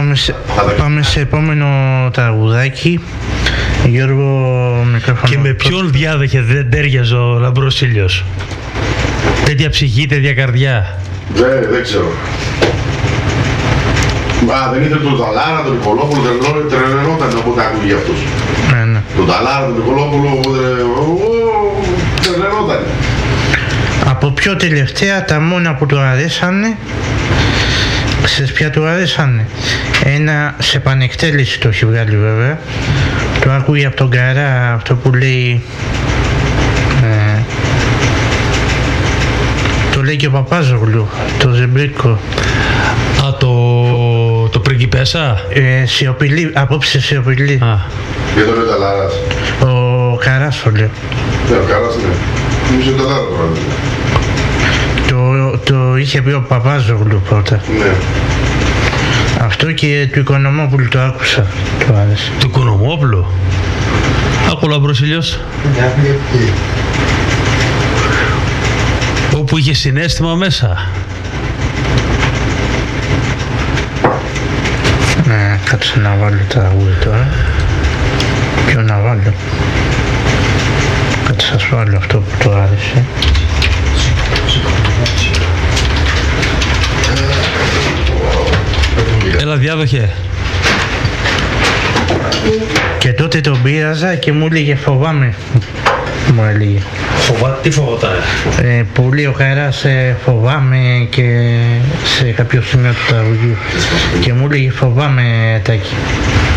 Πάμε σε επόμενο τραγουδάκι. Γιώργο, μικρόφωνο. Και με ποιον διάδεχε δεν τέριαζε ο Λαμπρός Ήλιος? Τέτοια ψυχή, τέτοια καρδιά. Δεν ξέρω. Δεν ήθελε τον Ταλάρα, τον Νικολόπουλο, τρελαινόταν όποτε άκουγε για αυτούς. Ναι. Τον Ταλάρα, τον Νικολόπουλο, τρελαινόταν. Από πιο τελευταία, τα μόνα που του αρέσανε, ξέρεις ποια του αρέσανε? Ένα σε επανεκτέλεση το έχει βγάλει βέβαια. Το άκουγε από τον Καρά, αυτό που λέει... το λέει και ο Παπάζογλου, το Ζεμπρίκο. Α, το πριγκιπέσα. Σιωπηλή, απόψε σιωπηλή. Και το λέει Ταλάρας. Ο Καράς το λέει. Ναι, ο Καράς ναι. Νομίζω Ταλάρα τώρα. Το είχε πει ο Παπάζογλου πρώτα. Ναι. Αυτό και του Οικονομόπουλου το άκουσα. Του άρεσε. Του Οικονομόπουλου. Άκου ο Λαμπρός Ήλιος. Όπου είχε συναίσθημα μέσα. Ναι, κάτσε να βάλω τραγούδι τώρα. Ποιο να βάλω? Κάτσε σας βάλω αυτό που το άρεσε. Έλα διάδοχε. Και τότε τον πείραζα και μου έλεγε φοβάμαι. Μου έλεγε. Τι φοβόταν? Πολύ ο Καράς φοβάμαι και σε κάποιο σημείο του τραγουδιού. Και μου έλεγε φοβάμαι Τάκη.